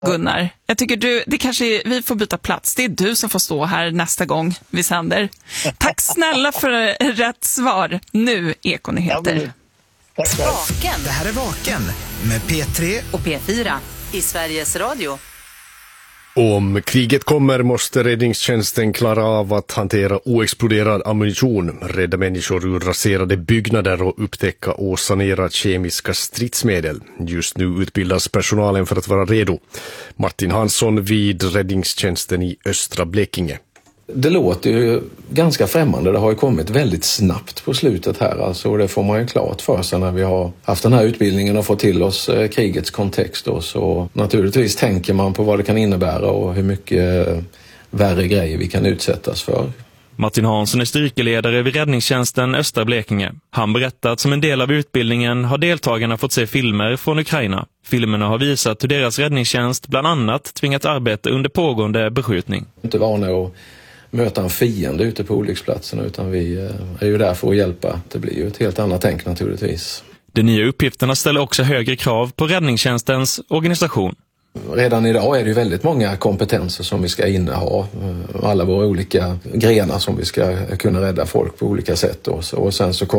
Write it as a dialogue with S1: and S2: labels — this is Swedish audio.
S1: Gunnar, jag tycker det kanske vi får byta plats. Det är du som får stå här nästa gång vi sänder. Tack snälla för rätt svar. Nu Ekonyheter.
S2: Vaken.
S3: Det här är Vaken med P3
S2: och P4 i Sveriges Radio.
S4: Om kriget kommer måste räddningstjänsten klara av att hantera oexploderad ammunition, rädda människor ur raserade byggnader och upptäcka och sanera kemiska stridsmedel. Just nu utbildas personalen för att vara redo. Martin Hansson vid räddningstjänsten i östra Blekinge.
S5: Det låter ju ganska främmande. Det har ju kommit väldigt snabbt på slutet här. Alltså, det får man ju klart för sig när vi har haft den här utbildningen och fått till oss krigets kontext. Så naturligtvis tänker man på vad det kan innebära och hur mycket värre grejer vi kan utsättas för.
S6: Martin Hansson är styrkeledare vid räddningstjänsten östra Blekinge. Han berättar att som en del av utbildningen har deltagarna fått se filmer från Ukraina. Filmerna har visat hur deras räddningstjänst bland annat tvingat arbeta under pågående beskjutning.
S5: Inte vana att möta en fiende ute på olycksplatserna, utan vi är ju där för att hjälpa. Det blir ju ett helt annat tänk naturligtvis.
S6: De nya uppgifterna ställer också högre krav på räddningstjänstens organisation.
S5: Redan idag är det ju väldigt många kompetenser som vi ska inneha. Alla våra olika grenar som vi ska kunna rädda folk på olika sätt. Och sen så